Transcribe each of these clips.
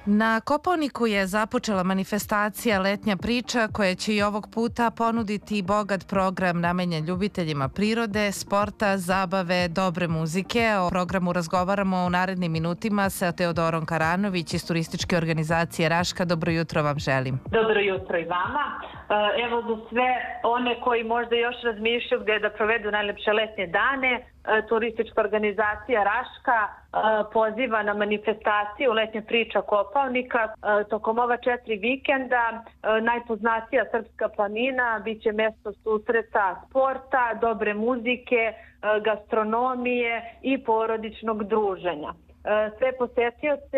Na Kopaoniku je započela manifestacija Letnja priča koja će i ovog puta ponuditi bogat program namenjen ljubiteljima prirode, sporta, zabave, dobre muzike. O programu razgovaramo u narednim minutima sa Teodorom Karanović iz turističke organizacije Raška. Dobro jutro vam želim. Dobro jutro i vama. Evo za sve one koji možda još razmišljaju gde da provedu najlepše letnje dane, turistička organizacija Raška poziva na manifestaciju Letnja priča Kopaonika. Tokom ova 4 vikenda najpoznatija Srpska planina biće mesto susreta sporta, dobre muzike, gastronomije i porodičnog druženja. Sve posetioce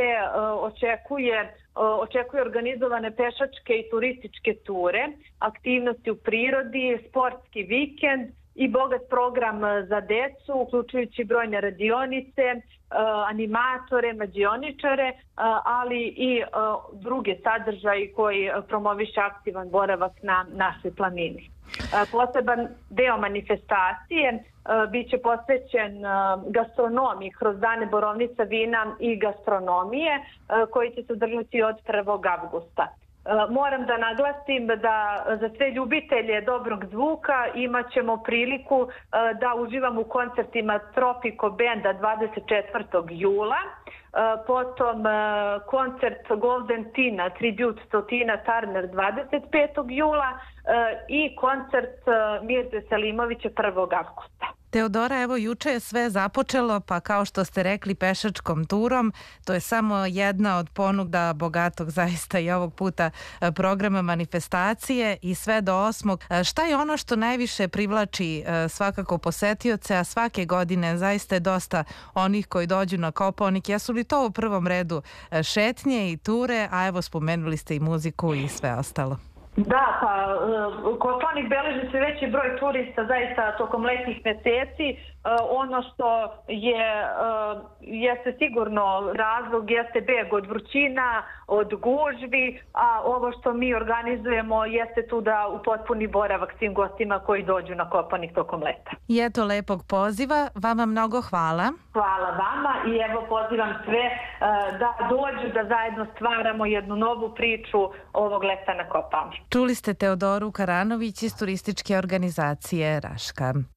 očekuje organizovane pešačke i turističke ture, aktivnosti u prirodi, sportski vikend i bogat program za decu, uključujući brojne radionice, animatore, mađioničare, ali i druge sadržaje koji promoviše aktivan boravak na našoj planini. Poseban deo manifestacije biće posvećen gastronomiji kroz dane borovnica vina i gastronomije koji će se održati od 1. avgusta. Moram da naglasim da za sve ljubitelje dobrog zvuka imat ćemo priliku da uživamo u koncertima Tropico Benda 24. jula, potom koncert Golden Tina, tribute to Tina Turner 25. jula i koncert Mirze Selimovića 1. avgusta. Teodora, evo juče je sve započelo, pa kao što ste rekli pešačkom turom, to je samo jedna od ponuda bogatog zaista i ovog puta programa manifestacije i sve do 8. Šta je ono što najviše privlači svakako posetioce, a svake godine zaista je dosta onih koji dođu na Kopaonik? Jesu li to u prvom redu šetnje i ture, a evo spomenuli ste i muziku i sve ostalo? Da, pa Kopaonik beleži sve veći broj turista zaista tokom letnjih meseci. Ono što jeste sigurno razlog jeste beg od vrućina, od gužvi, a ovo što mi organizujemo jeste tu da upotpuni boravak svim gostima koji dođu na Kopaonik tokom leta. I eto lepog poziva, vama mnogo hvala. Hvala vama i evo pozivam sve da dođu da zajedno stvaramo jednu novu priču ovog leta na Kopaoniku. Čuli ste Teodoru Karanović iz turističke organizacije Raška.